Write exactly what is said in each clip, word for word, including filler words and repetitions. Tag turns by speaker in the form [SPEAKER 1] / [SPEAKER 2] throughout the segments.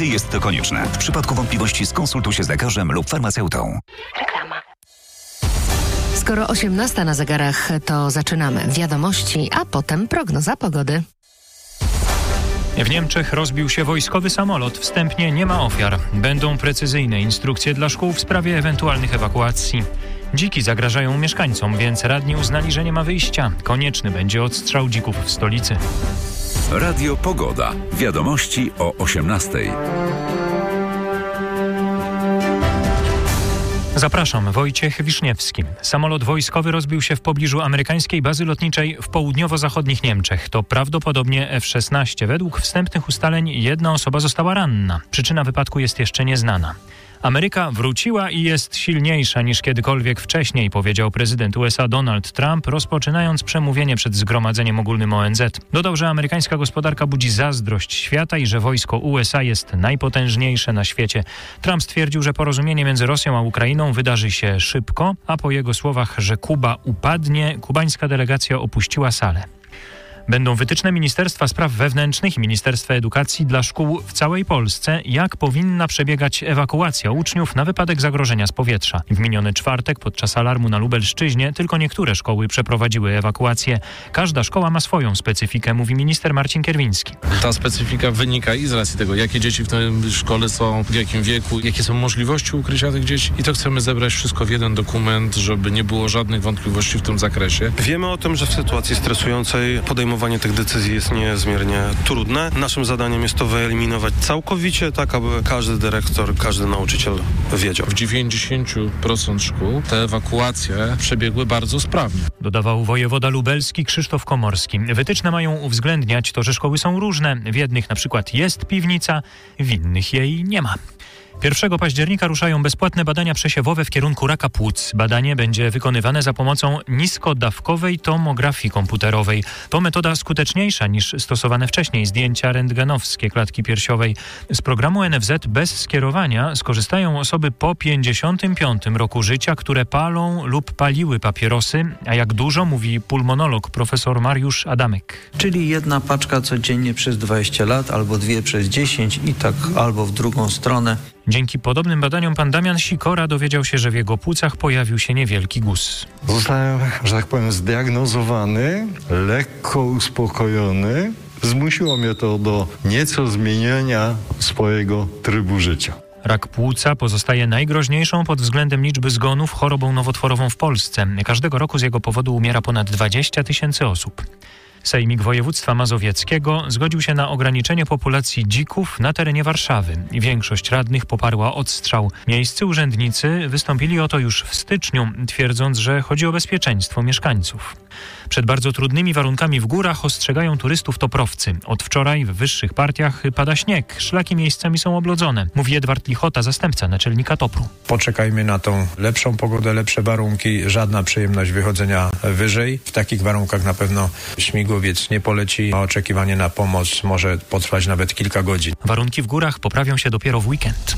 [SPEAKER 1] gdy jest to konieczne. W przypadku wątpliwości skonsultuj się z lekarzem lub farmaceutą.
[SPEAKER 2] Reklama. Skoro osiemnasta na zegarach, to zaczynamy wiadomości, a potem prognoza pogody.
[SPEAKER 3] W Niemczech rozbił się wojskowy samolot. Wstępnie nie ma ofiar. Będą precyzyjne instrukcje dla szkół w sprawie ewentualnych ewakuacji. Dziki zagrażają mieszkańcom, więc radni uznali, że nie ma wyjścia. Konieczny będzie odstrzał dzików w stolicy.
[SPEAKER 4] Radio Pogoda. Wiadomości o osiemnastej.
[SPEAKER 3] Zapraszam, Wojciech Wiszniewski. Samolot wojskowy rozbił się w pobliżu amerykańskiej bazy lotniczej w południowo-zachodnich Niemczech. To prawdopodobnie F szesnaście. Według wstępnych ustaleń jedna osoba została ranna. Przyczyna wypadku jest jeszcze nieznana. Ameryka wróciła i jest silniejsza niż kiedykolwiek wcześniej, powiedział prezydent U S A Donald Trump, rozpoczynając przemówienie przed Zgromadzeniem Ogólnym O N Z. Dodał, że amerykańska gospodarka budzi zazdrość świata i że wojsko U S A jest najpotężniejsze na świecie. Trump stwierdził, że porozumienie między Rosją a Ukrainą wydarzy się szybko, a po jego słowach, że Kuba upadnie, kubańska delegacja opuściła salę. Będą wytyczne Ministerstwa Spraw Wewnętrznych i Ministerstwa Edukacji dla szkół w całej Polsce, jak powinna przebiegać ewakuacja uczniów na wypadek zagrożenia z powietrza. W miniony czwartek podczas alarmu na Lubelszczyźnie tylko niektóre szkoły przeprowadziły ewakuację. Każda szkoła ma swoją specyfikę, mówi minister Marcin Kierwiński.
[SPEAKER 5] Ta specyfika wynika i z racji tego, jakie dzieci w tej szkole są, w jakim wieku, jakie są możliwości ukrycia tych dzieci. I to chcemy zebrać wszystko w jeden dokument, żeby nie było żadnych wątpliwości w tym zakresie.
[SPEAKER 6] Wiemy o tym, że w sytuacji stresującej podejmowanie tych decyzji jest niezmiernie trudne. Naszym zadaniem jest to wyeliminować całkowicie, tak aby każdy dyrektor, każdy nauczyciel wiedział.
[SPEAKER 5] W dziewięćdziesięciu procentach szkół te ewakuacje przebiegły bardzo sprawnie.
[SPEAKER 3] Dodawał wojewoda lubelski Krzysztof Komorski. Wytyczne mają uwzględniać to, że szkoły są różne. W jednych na przykład jest piwnica, w innych jej nie ma. pierwszego października ruszają bezpłatne badania przesiewowe w kierunku raka płuc. Badanie będzie wykonywane za pomocą niskodawkowej tomografii komputerowej. To metoda skuteczniejsza niż stosowane wcześniej zdjęcia rentgenowskie klatki piersiowej. Z programu N F Z bez skierowania skorzystają osoby po pięćdziesiątym piątym roku życia, które palą lub paliły papierosy. A jak dużo, mówi pulmonolog profesor Mariusz Adamek.
[SPEAKER 7] Czyli jedna paczka codziennie przez dwadzieścia lat, albo dwie przez dziesięć i tak albo w drugą stronę.
[SPEAKER 3] Dzięki podobnym badaniom pan Damian Sikora dowiedział się, że w jego płucach pojawił się niewielki guz.
[SPEAKER 8] Zostałem, że tak powiem, zdiagnozowany, lekko uspokojony. Zmusiło mnie to do nieco zmienienia swojego trybu życia.
[SPEAKER 3] Rak płuca pozostaje najgroźniejszą pod względem liczby zgonów chorobą nowotworową w Polsce. Każdego roku z jego powodu umiera ponad dwadzieścia tysięcy osób. Sejmik Województwa Mazowieckiego zgodził się na ograniczenie populacji dzików na terenie Warszawy. Większość radnych poparła odstrzał. Miejscy urzędnicy wystąpili o to już w styczniu, twierdząc, że chodzi o bezpieczeństwo mieszkańców. Przed bardzo trudnymi warunkami w górach ostrzegają turystów toprowcy. Od wczoraj w wyższych partiach pada śnieg. Szlaki miejscami są oblodzone, mówi Edward Lichota, zastępca naczelnika Topru.
[SPEAKER 9] Poczekajmy na tą lepszą pogodę, lepsze warunki. Żadna przyjemność wychodzenia wyżej. W takich warunkach na pewno śmigłowiec nie poleci. Oczekiwanie na pomoc może potrwać nawet kilka godzin.
[SPEAKER 3] Warunki w górach poprawią się dopiero w weekend.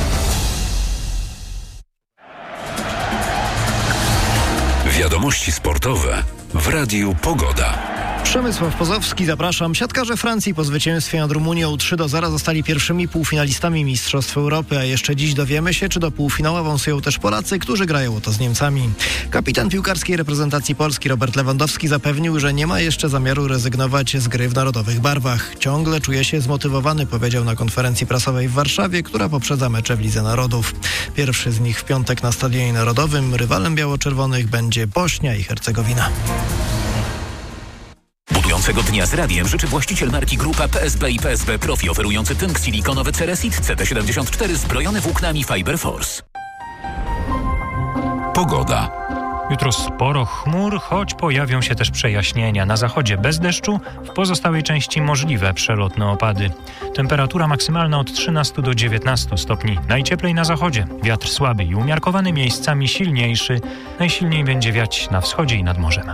[SPEAKER 4] Wiadomości sportowe w Radiu Pogoda.
[SPEAKER 10] Przemysław Pozowski, zapraszam. Siatkarze Francji po zwycięstwie nad Rumunią trzy do zera zostali pierwszymi półfinalistami Mistrzostw Europy, a jeszcze dziś dowiemy się, czy do półfinału awansują też Polacy, którzy grają o to z Niemcami. Kapitan piłkarskiej reprezentacji Polski Robert Lewandowski zapewnił, że nie ma jeszcze zamiaru rezygnować z gry w narodowych barwach. Ciągle czuje się zmotywowany, powiedział na konferencji prasowej w Warszawie, która poprzedza mecze w Lidze Narodów. Pierwszy z nich w piątek na Stadionie Narodowym. Rywalem biało-czerwonych będzie Bośnia i Hercegowina.
[SPEAKER 11] Budującego dnia z radiem życzy właściciel marki Grupa P S B i P S B Profi, oferujący tynk silikonowy Ceresit C T siedemdziesiąt cztery zbrojony włóknami Fiber Force.
[SPEAKER 4] Pogoda.
[SPEAKER 3] Jutro sporo chmur, choć pojawią się też przejaśnienia. Na zachodzie bez deszczu, w pozostałej części możliwe przelotne opady. Temperatura maksymalna od trzynastu do dziewiętnastu stopni. Najcieplej na zachodzie. Wiatr słaby i umiarkowany, miejscami silniejszy. Najsilniej będzie wiać na wschodzie i nad morzem.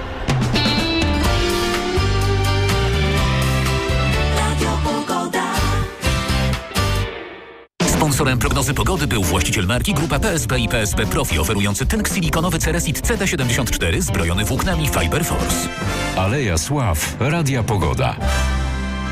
[SPEAKER 11] Sponsorem prognozy pogody był właściciel marki Grupa P S B i P S B Profi, oferujący tynk silikonowy Ceresit C T siedemdziesiąt cztery zbrojony włóknami Fiber Force.
[SPEAKER 4] Aleja Sław, Radia Pogoda.